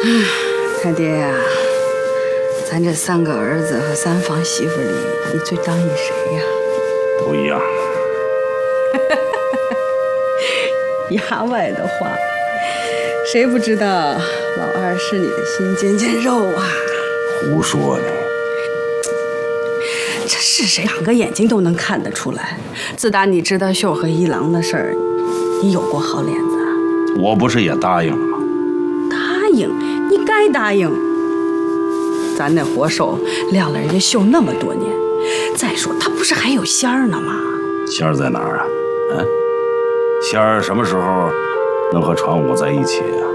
他爹呀，咱这3个儿子和3房媳妇里，你最当意谁呀？ 都一样。 牙外的话，谁不知道老二是你的心尖尖肉啊？ 胡说呢！ 这是谁2个眼睛都能看得出来。自打你知道秀和一郎的事儿，你有过好脸子啊？ 我不是也答应了吗？ 答应？你该答应。咱那活手晾了人家秀那么多年，再说他不是还有仙儿呢吗？ 仙儿在哪儿啊？仙儿什么时候能和传武在一起啊？